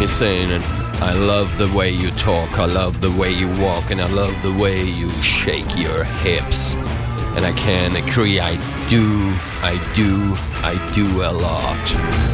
me saying it. I love the way you talk, I love the way you walk, and I love the way you shake your hips. And I can agree, I do a lot.